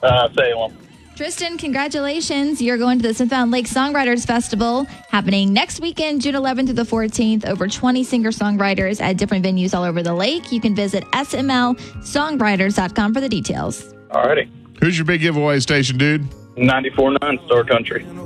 Salem. Tristan, congratulations. You're going to the Smith Mountain Lake Songwriters Festival happening next weekend, June 11th through the 14th. Over 20 singer-songwriters at different venues all over the lake. You can visit smlsongwriters.com for the details. All righty. Who's your big giveaway station, dude? 94.9 Star Country.